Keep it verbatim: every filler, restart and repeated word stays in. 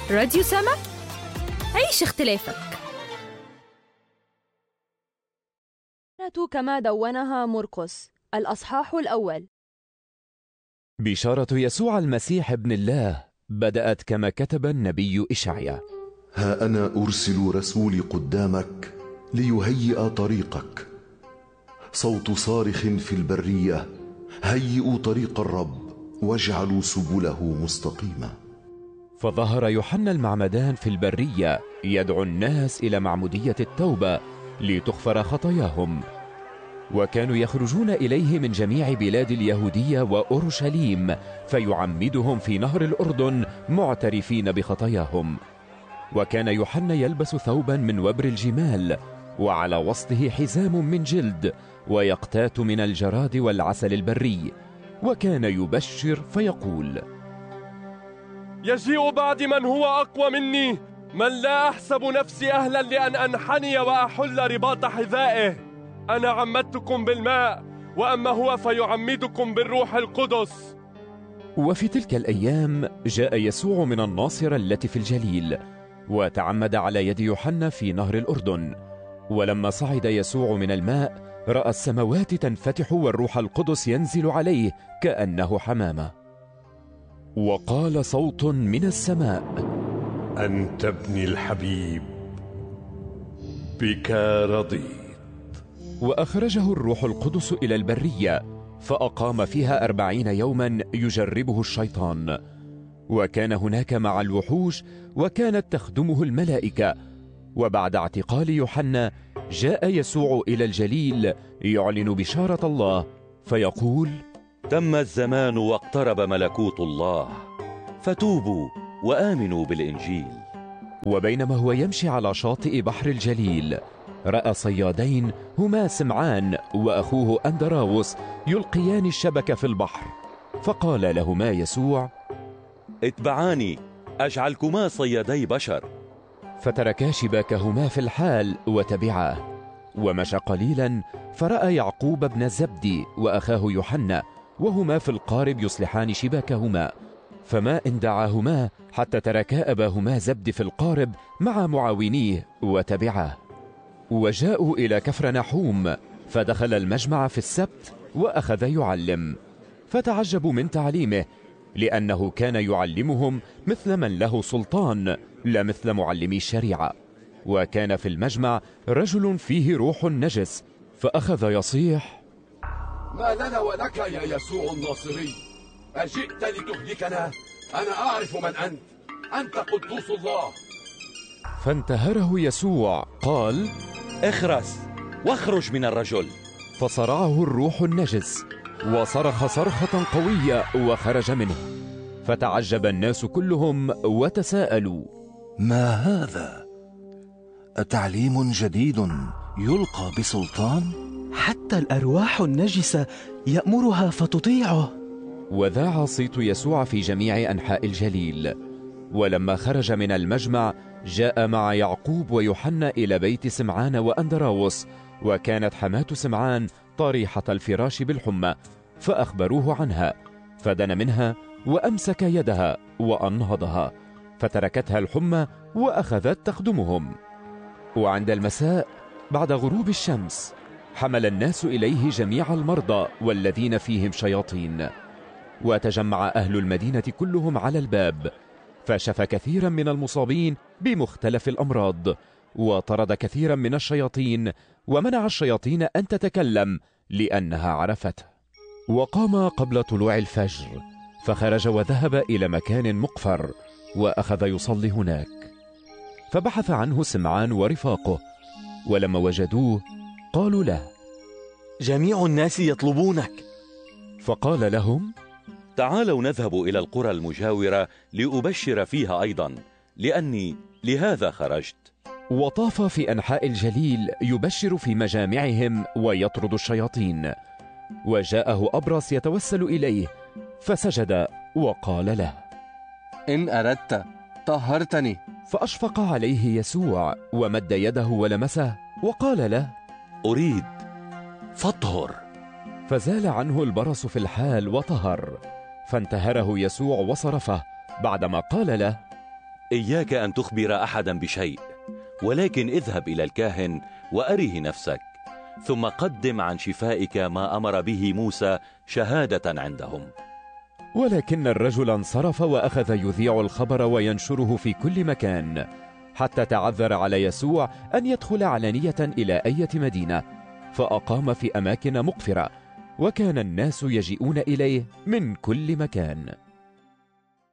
راديو سما، عيش اختلافك. كما دونها مرقس الأصحاح الأول. بشارة يسوع المسيح ابن الله بدأت كما كتب النبي إشعيا: ها أنا أرسل رسولي قدامك ليهيئ طريقك. صوت صارخ في البرية، هيئوا طريق الرب واجعلوا سبله مستقيمة. فظهر يوحنا المعمدان في البرية يدعو الناس إلى معمودية التوبة لتغفر خطاياهم، وكانوا يخرجون إليه من جميع بلاد اليهودية وأورشليم فيعمدهم في نهر الأردن معترفين بخطاياهم. وكان يوحنا يلبس ثوبا من وبر الجمال، وعلى وسطه حزام من جلد، ويقتات من الجراد والعسل البري، وكان يبشر فيقول: يجيء بعد من هو أقوى مني، من لا أحسب نفسي أهلا لأن أنحني وأحل رباط حذائه. أنا عمدتكم بالماء، وأما هو فيعمدكم بالروح القدس. وفي تلك الأيام جاء يسوع من الناصرة التي في الجليل، وتعمد على يد يوحنا في نهر الأردن. ولما صعد يسوع من الماء رأى السماوات تنفتح والروح القدس ينزل عليه كأنه حمامة. وقال صوت من السماء: أنت ابني الحبيب، بك رضيت. وأخرجه الروح القدس إلى البرية، فأقام فيها أربعين يوما يجربه الشيطان. وكان هناك مع الوحوش، وكانت تخدمه الملائكة. وبعد اعتقال يوحنا جاء يسوع إلى الجليل يعلن بشارة الله فيقول: تم الزمان واقترب ملكوت الله، فتوبوا وآمنوا بالإنجيل. وبينما هو يمشي على شاطئ بحر الجليل رأى صيادين هما سمعان وأخوه أندراوس يلقيان الشبك في البحر، فقال لهما يسوع: اتبعاني أجعلكما صيادي بشر. فتركا شباكهما في الحال وتبعاه. ومشى قليلا فرأى يعقوب بن زبدي وأخاه يوحنا وهما في القارب يصلحان شباكهما، فما إن دعاهما حتى تركا أباهما زبد في القارب مع معاونيه وتبعاه. وجاءوا إلى كفرنحوم، فدخل المجمع في السبت وأخذ يعلم. فتعجبوا من تعليمه، لأنه كان يعلمهم مثل من له سلطان، لا مثل معلمي الشريعة. وكان في المجمع رجل فيه روح نجس، فأخذ يصيح: ما لنا ولك يا يسوع الناصري؟ أجئت لتهلكنا؟ أنا أعرف من أنت، أنت قدوس الله. فانتهره يسوع قال: اخرس واخرج من الرجل. فصرعه الروح النجس وصرخ صرخة قوية وخرج منه. فتعجب الناس كلهم وتساءلوا: ما هذا؟ أتعليم جديد يلقى بسلطان؟ حتى الأرواح النجسة يأمرها فتطيعه. وذاع صيت يسوع في جميع أنحاء الجليل. ولما خرج من المجمع جاء مع يعقوب ويوحنا إلى بيت سمعان وأندراوس، وكانت حماة سمعان طريحة الفراش بالحمى، فأخبروه عنها، فدنا منها وأمسك يدها وأنهضها، فتركتها الحمى وأخذت تخدمهم. وعند المساء بعد غروب الشمس حمل الناس إليه جميع المرضى والذين فيهم شياطين، وتجمع أهل المدينة كلهم على الباب، فشفى كثيرا من المصابين بمختلف الأمراض، وطرد كثيرا من الشياطين، ومنع الشياطين أن تتكلم لأنها عرفته. وقام قبل طلوع الفجر، فخرج وذهب إلى مكان مقفر، وأخذ يصلي هناك. فبحث عنه سمعان ورفاقه، ولما وجدوه قالوا له: جميع الناس يطلبونك. فقال لهم: تعالوا نذهب إلى القرى المجاورة لأبشر فيها أيضا، لأني لهذا خرجت. وطاف في أنحاء الجليل يبشر في مجامعهم ويطرد الشياطين. وجاءه أبرص يتوسل إليه، فسجد وقال له: إن أردت طهرتني. فأشفق عليه يسوع ومد يده ولمسه وقال له: أريد، فاطهر. فزال عنه البرص في الحال وطهر. فانتهره يسوع وصرفه بعدما قال له: إياك أن تخبر أحدا بشيء، ولكن اذهب إلى الكاهن وأره نفسك، ثم قدم عن شفائك ما أمر به موسى شهادة عندهم. ولكن الرجل انصرف وأخذ يذيع الخبر وينشره في كل مكان، حتى تعذر على يسوع أن يدخل علانية إلى أي مدينة، فأقام في أماكن مقفرة، وكان الناس يجيئون إليه من كل مكان.